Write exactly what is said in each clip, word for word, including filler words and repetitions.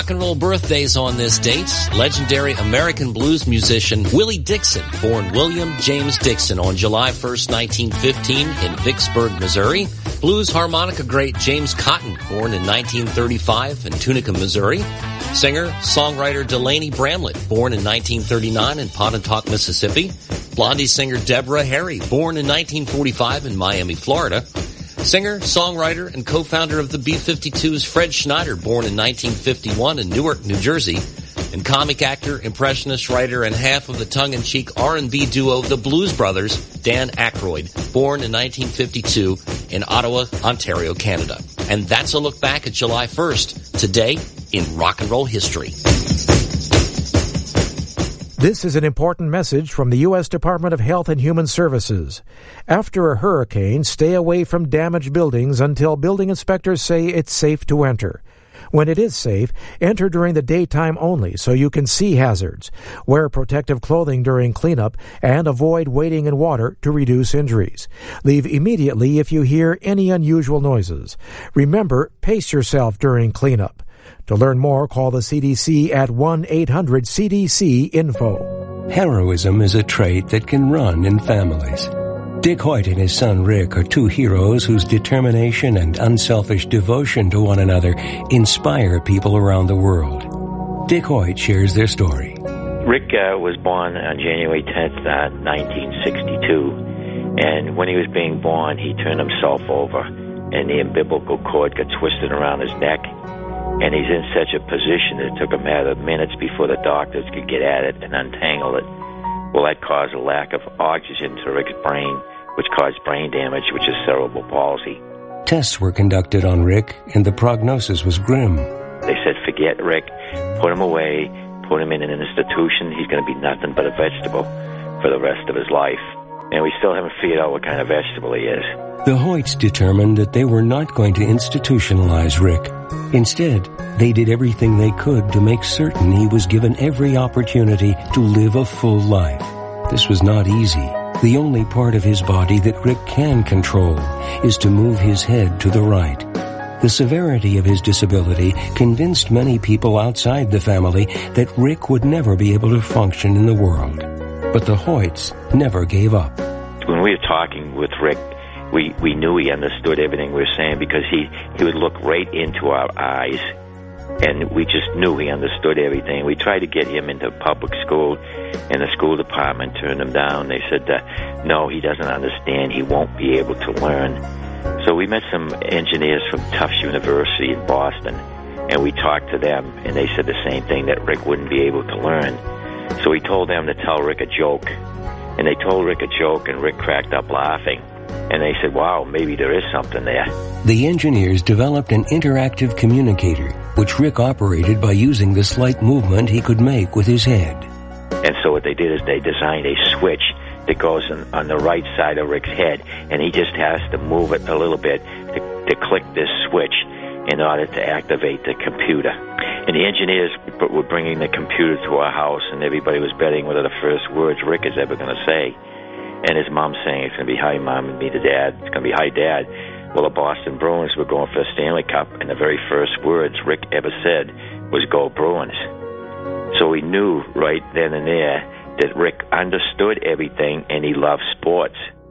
rock and roll birthdays on this date. Legendary American blues musician Willie Dixon, born William James Dixon on July first, nineteen fifteen in Vicksburg, Missouri. Blues harmonica great James Cotton, born in nineteen thirty-five in Tunica, Missouri. Singer, songwriter Delaney Bramlett, born in nineteen thirty-nine in Pontotoc, Mississippi. Blondie singer Deborah Harry, born in nineteen forty-five in Miami, Florida. Singer, songwriter, and co-founder of the B fifty-twos Fred Schneider, born in nineteen fifty-one in Newark, New Jersey. And comic actor, impressionist writer, and half of the tongue-in-cheek R and B duo The Blues Brothers, Dan Aykroyd, born in nineteen fifty-two in Ottawa, Ontario, Canada. And that's a look back at July first, today in rock and roll history. This is an important message from the U S Department of Health and Human Services. After a hurricane, stay away from damaged buildings until building inspectors say it's safe to enter. When it is safe, enter during the daytime only so you can see hazards. Wear protective clothing during cleanup and avoid wading in water to reduce injuries. Leave immediately if you hear any unusual noises. Remember, pace yourself during cleanup. To learn more, call the C D C at one eight hundred C D C info. Heroism is a trait that can run in families. Dick Hoyt and his son Rick are two heroes whose determination and unselfish devotion to one another inspire people around the world. Dick Hoyt shares their story. Rick uh, was born on January tenth, uh, nineteen sixty-two, and when he was being born, he turned himself over, and the umbilical cord got twisted around his neck. And he's in such a position that it took a matter of minutes before the doctors could get at it and untangle it. Well, that caused a lack of oxygen to Rick's brain, which caused brain damage, which is cerebral palsy. Tests were conducted on Rick, and the prognosis was grim. They said, forget Rick, put him away, put him in an institution. He's going to be nothing but a vegetable for the rest of his life. And we still haven't figured out what kind of vegetable he is. The Hoyts determined that they were not going to institutionalize Rick. Instead, they did everything they could to make certain he was given every opportunity to live a full life. This was not easy. The only part of his body that Rick can control is to move his head to the right. The severity of his disability convinced many people outside the family that Rick would never be able to function in the world. But the Hoyts never gave up. When we were talking with Rick, we, we knew he understood everything we were saying because he, he would look right into our eyes, and we just knew he understood everything. We tried to get him into public school, and the school department turned him down. They said, uh, no, he doesn't understand. He won't be able to learn. So we met some engineers from Tufts University in Boston, and we talked to them, and they said the same thing, that Rick wouldn't be able to learn. So we told them to tell Rick a joke. And they told Rick a joke, and Rick cracked up laughing. And they said, wow, maybe there is something there. The engineers developed an interactive communicator, which Rick operated by using the slight movement he could make with his head. And so what they did is they designed a switch that goes on, on the right side of Rick's head, and he just has to move it a little bit to, to click this switch in order to activate the computer. And the engineers were bringing the computer to our house, and everybody was betting what are the first words Rick is ever going to say. And his mom's saying, it's going to be, hi, Mom, and me, the dad. It's going to be, hi, Dad. Well, the Boston Bruins were going for the Stanley Cup, and the very first words Rick ever said was, go Bruins. So we knew right then and there that Rick understood everything, and he loved sports.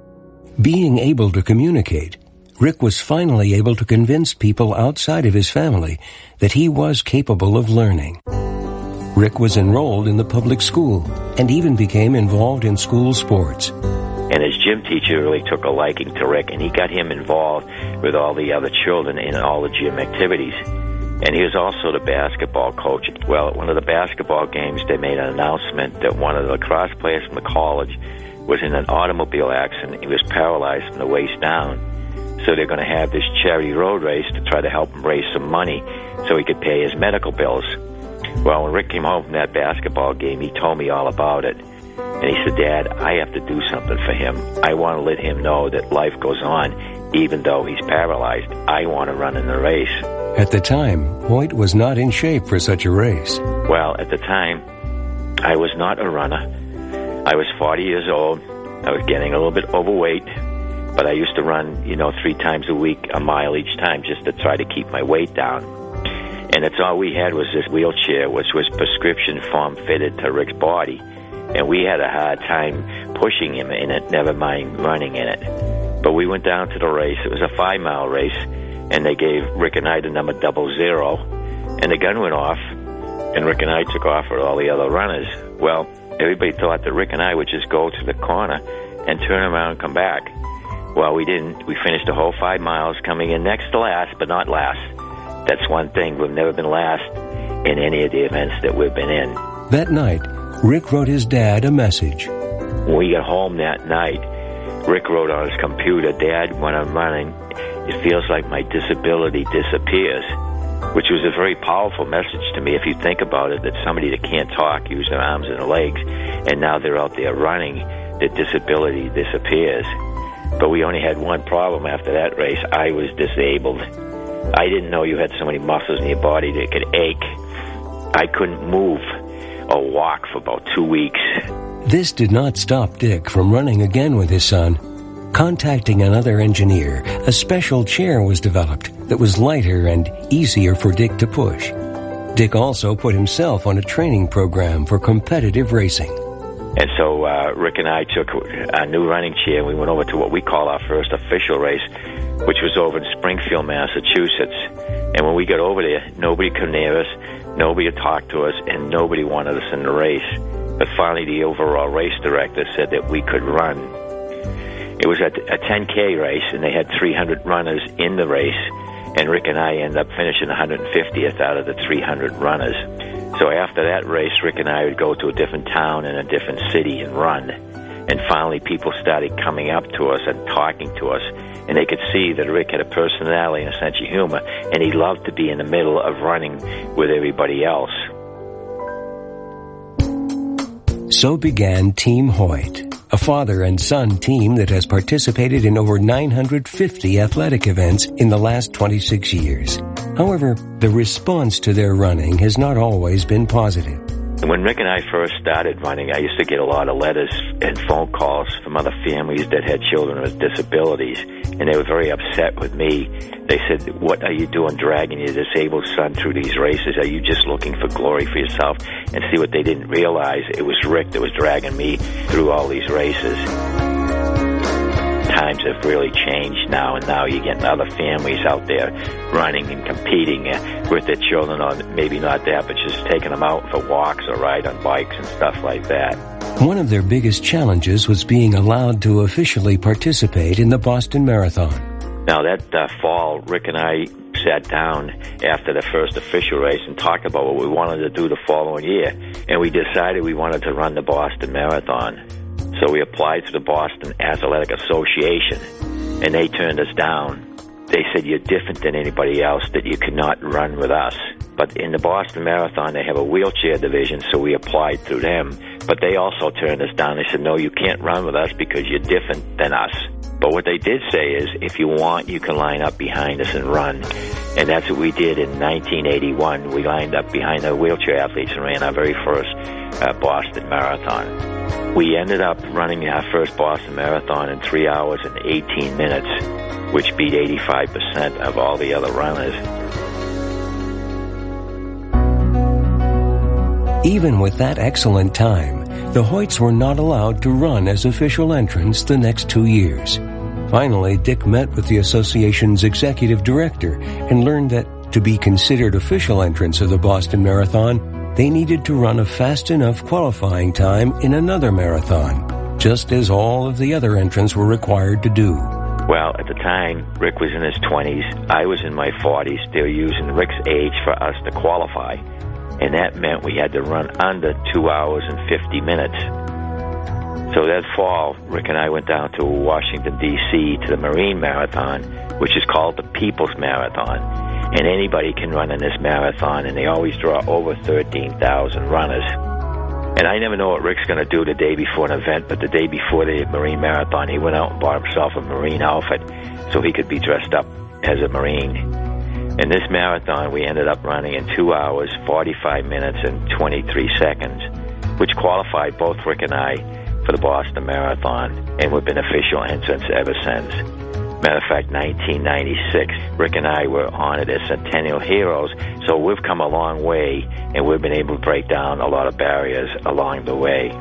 Being able to communicate, Rick was finally able to convince people outside of his family that he was capable of learning. Rick was enrolled in the public school and even became involved in school sports. And his gym teacher really took a liking to Rick, and he got him involved with all the other children in all the gym activities. And he was also the basketball coach. Well, at one of the basketball games, they made an announcement that one of the lacrosse players from the college was in an automobile accident. He was paralyzed from the waist down. So they're going to have this charity road race to try to help him raise some money so he could pay his medical bills. Well, when Rick came home from that basketball game, he told me all about it. And he said, Dad, I have to do something for him. I want to let him know that life goes on, even though he's paralyzed. I want to run in the race. At the time, Hoyt was not in shape for such a race. Well, at the time, I was not a runner. I was forty years old. I was getting a little bit overweight, but I used to run, you know, three times a week, a mile each time, just to try to keep my weight down. And it's all we had was this wheelchair, which was prescription form fitted to Rick's body. And we had a hard time pushing him in it, never mind running in it. But we went down to the race. It was a five-mile race, and they gave Rick and I the number double zero. And the gun went off, and Rick and I took off with all the other runners. Well, everybody thought that Rick and I would just go to the corner and turn around and come back. Well, we didn't. We finished the whole five miles, coming in next to last, but not last. That's one thing. We've never been last in any of the events that we've been in. That night, Rick wrote his dad a message. When we got home that night, Rick wrote on his computer, "Dad, when I'm running, it feels like my disability disappears," which was a very powerful message to me if you think about it, that somebody that can't talk, use their arms and their legs, and now they're out there running, their disability disappears. But we only had one problem after that race. I was disabled. I didn't know you had so many muscles in your body that could ache. I couldn't move or walk for about two weeks. This did not stop Dick from running again with his son. Contacting another engineer, a special chair was developed that was lighter and easier for Dick to push. Dick also put himself on a training program for competitive racing. And so uh, Rick and I took a new running chair and we went over to what we call our first official race, which was over in Springfield, Massachusetts. And when we got over there, nobody came near us, nobody had talked to us, and nobody wanted us in the race. But finally, the overall race director said that we could run. It was a, a ten K race, and they had three hundred runners in the race, and Rick and I ended up finishing one hundred fiftieth out of the three hundred runners. So after that race, Rick and I would go to a different town and a different city and run. And finally, people started coming up to us and talking to us, and they could see that Rick had a personality and a sense of humor, and he loved to be in the middle of running with everybody else. So began Team Hoyt, a father and son team that has participated in over nine hundred fifty athletic events in the last twenty-six years. However, the response to their running has not always been positive. When Rick and I first started running, I used to get a lot of letters and phone calls from other families that had children with disabilities, and they were very upset with me. They said, "What are you doing dragging your disabled son through these races? Are you just looking for glory for yourself?" And see, what they didn't realize, it was Rick that was dragging me through all these races. Times have really changed now, and now you're getting other families out there running and competing uh, with their children, or maybe not that, but just taking them out for walks or ride on bikes and stuff like that. One of their biggest challenges was being allowed to officially participate in the Boston Marathon. Now that uh, fall, Rick and I sat down after the first official race and talked about what we wanted to do the following year, and we decided we wanted to run the Boston Marathon. So we applied to the Boston Athletic Association, and they turned us down. They said, "You're different than anybody else, that you cannot run with us." But in the Boston Marathon, they have a wheelchair division, so we applied through them. But they also turned us down. They said, "No, you can't run with us because you're different than us." But what they did say is, if you want, you can line up behind us and run. And that's what we did in nineteen eighty-one. We lined up behind the wheelchair athletes and ran our very first uh, Boston Marathon. We ended up running our first Boston Marathon in three hours and eighteen minutes, which beat eighty-five percent of all the other runners. Even with that excellent time, the Hoyts were not allowed to run as official entrants the next two years. Finally, Dick met with the association's executive director and learned that to be considered official entrants of the Boston Marathon, they needed to run a fast enough qualifying time in another marathon, just as all of the other entrants were required to do. Well, at the time, Rick was in his twenties, I was in my forties. They were using Rick's age for us to qualify, and that meant we had to run under two hours and fifty minutes. So that fall, Rick and I went down to Washington, D C to the Marine Marathon, which is called the People's Marathon. And anybody can run in this marathon, and they always draw over thirteen thousand runners. And I never know what Rick's going to do the day before an event, but the day before the Marine Marathon, he went out and bought himself a Marine outfit so he could be dressed up as a Marine. In this marathon, we ended up running in two hours, forty-five minutes, and twenty-three seconds, which qualified both Rick and I for the Boston Marathon, and we've been official entrants ever since. Matter of fact, nineteen ninety-six, Rick and I were honored as Centennial Heroes, so we've come a long way, and we've been able to break down a lot of barriers along the way.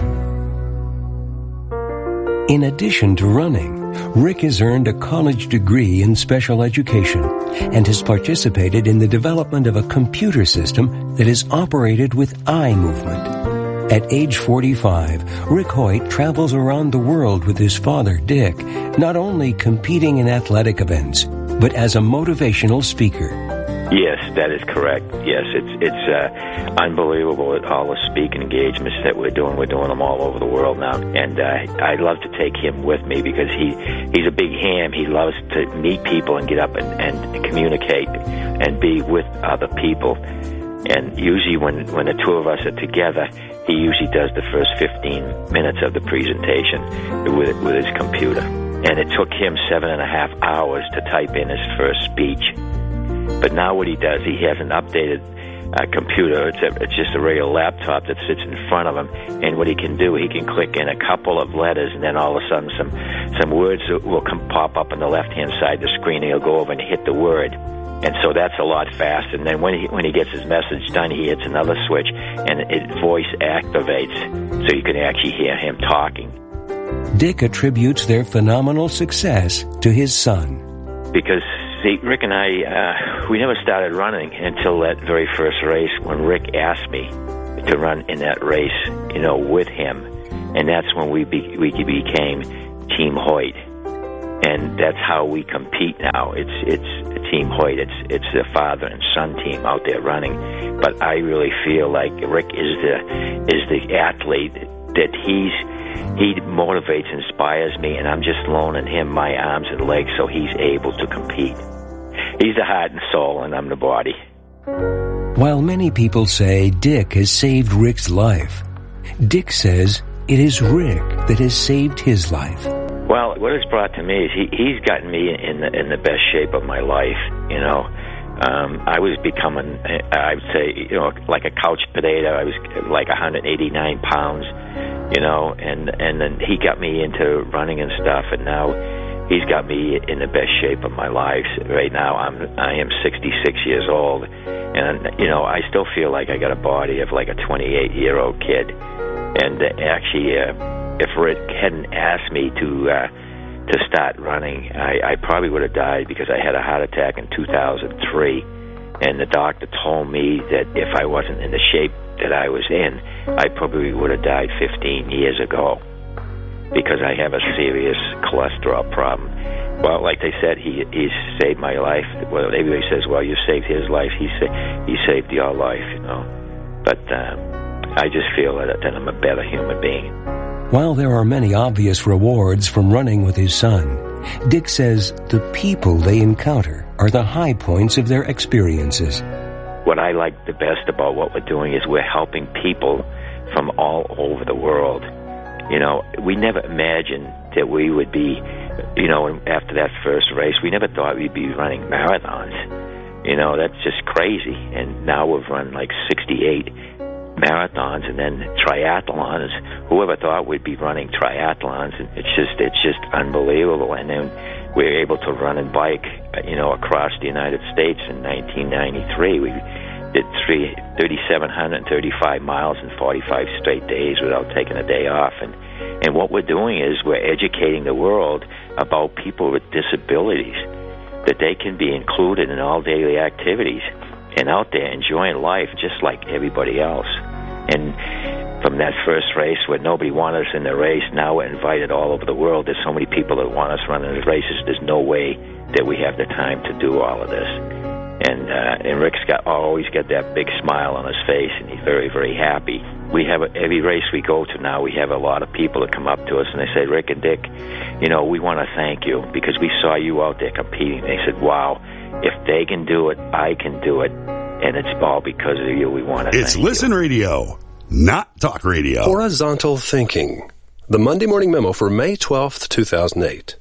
In addition to running, Rick has earned a college degree in special education and has participated in the development of a computer system that is operated with eye movement. At age forty-five, Rick Hoyt travels around the world with his father, Dick, not only competing in athletic events, but as a motivational speaker. Yes, that is correct. Yes, it's it's uh, unbelievable at all the speaking engagements that we're doing. We're doing them all over the world now, and uh, I'd love to take him with me because he he's a big ham. He loves to meet people and get up and, and communicate and be with other people. And usually when, when the two of us are together, he usually does the first fifteen minutes of the presentation with with his computer. And it took him seven and a half hours to type in his first speech. But now what he does, he has an updated uh, computer. It's, a, it's just a regular laptop that sits in front of him. And what he can do, he can click in a couple of letters, and then all of a sudden some some words will come pop up on the left-hand side of the screen, and he'll go over and hit the word. And so that's a lot faster. And then when he when he gets his message done, he hits another switch, and it voice activates, so you can actually hear him talking. Dick attributes their phenomenal success to his son. Because, see, Rick and I, uh, we never started running until that very first race when Rick asked me to run in that race, you know, with him. And that's when we be, we became Team Hoyt. And that's how we compete now. It's it's Team Hoyt. It's it's the father and son team out there running. But I really feel like Rick is the is the athlete that he's he motivates, inspires me, and I'm just loaning him my arms and legs so he's able to compete. He's the heart and soul, and I'm the body. While many people say Dick has saved Rick's life, Dick says it is Rick that has saved his life. Well, what it's brought to me is he, he's gotten me in the, in the best shape of my life, you know. Um, I was becoming, I would say, you know, like a couch potato. I was like one hundred eighty-nine pounds, you know, and, and then he got me into running and stuff, and now he's got me in the best shape of my life. Right now, I'm, I am sixty-six years old, and, you know, I still feel like I got a body of like a twenty-eight-year-old kid. And uh, actually, uh, if Rick hadn't asked me to uh, to start running, I, I probably would have died because I had a heart attack in two thousand three, and the doctor told me that if I wasn't in the shape that I was in, I probably would have died fifteen years ago because I have a serious cholesterol problem. Well, like they said, he he saved my life. Well, everybody says, well, you saved his life. He sa- he saved your life, you know. But uh, I just feel that, that I'm a better human being. While there are many obvious rewards from running with his son, Dick says the people they encounter are the high points of their experiences. What I like the best about what we're doing is we're helping people from all over the world. You know, we never imagined that we would be, you know, after that first race, we never thought we'd be running marathons. You know, that's just crazy. And now we've run like sixty-eight marathons and then triathlons. Whoever thought we'd be running triathlons? It's just it's just unbelievable. And then we're able to run and bike, you know, across the United States in nineteen ninety-three. We did three thousand seven hundred thirty-five miles in forty-five straight days without taking a day off. And and what we're doing is we're educating the world about people with disabilities, that they can be included in all daily activities and out there enjoying life just like everybody else. And from that first race where nobody wanted us in the race, now we're invited all over the world. There's so many people that want us running the races. There's no way that we have the time to do all of this. And uh, and Rick's got always got that big smile on his face, and he's very, very happy. We have a, every race we go to now, we have a lot of people that come up to us and they say, Rick and Dick, you know, we want to thank you because we saw you out there competing. They said, wow, if they can do it, I can do it. And it's all because of you. We want to It's thank Listen you. Radio, not Talk Radio. Horizontal Thinking. The Monday Morning Memo for May twelfth, two thousand eight.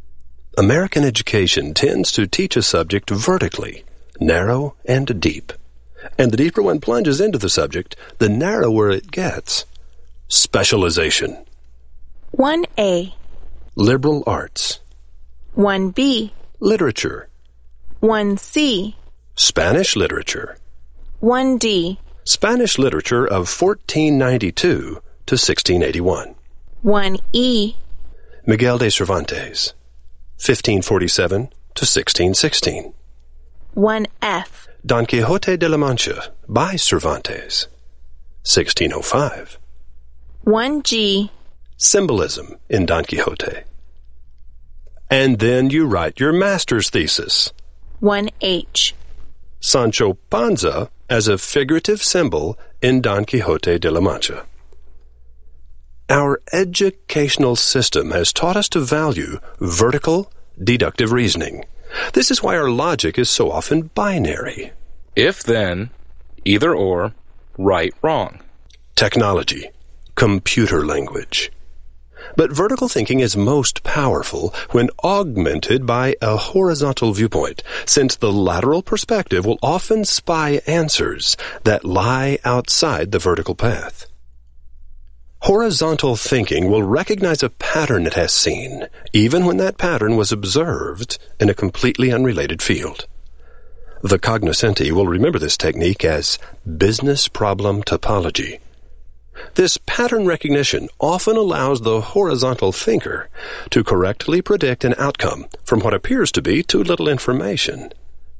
American education tends to teach a subject vertically, narrow and deep. And the deeper one plunges into the subject, the narrower it gets. Specialization. one A. Liberal arts. one B, Literature. one C, Spanish literature. one D, Spanish literature of fourteen ninety-two to sixteen eighty-one. one E, Miguel de Cervantes, fifteen forty-seven to sixteen sixteen. one F, Don Quixote de la Mancha by Cervantes, sixteen oh five. one G, Symbolism in Don Quixote. And then you write your master's thesis. one H, Sancho Panza as a figurative symbol in Don Quixote de la Mancha. Our educational system has taught us to value vertical, deductive reasoning. This is why our logic is so often binary. If then, either or, right, wrong. Technology, computer language. But vertical thinking is most powerful when augmented by a horizontal viewpoint, since the lateral perspective will often spy answers that lie outside the vertical path. Horizontal thinking will recognize a pattern it has seen, even when that pattern was observed in a completely unrelated field. The cognoscenti will remember this technique as business problem topology. This pattern recognition often allows the horizontal thinker to correctly predict an outcome from what appears to be too little information.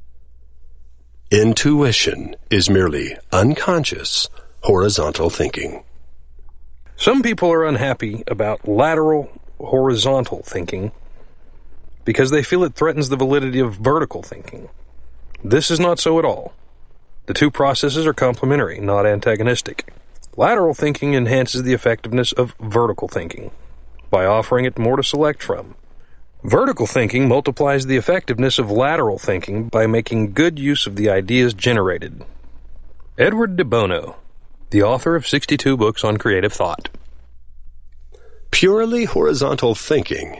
Intuition is merely unconscious horizontal thinking. Some people are unhappy about lateral horizontal thinking because they feel it threatens the validity of vertical thinking. This is not so at all. The two processes are complementary, not antagonistic. Lateral thinking enhances the effectiveness of vertical thinking by offering it more to select from. Vertical thinking multiplies the effectiveness of lateral thinking by making good use of the ideas generated. Edward de Bono, the author of sixty-two books on creative thought. Purely horizontal thinking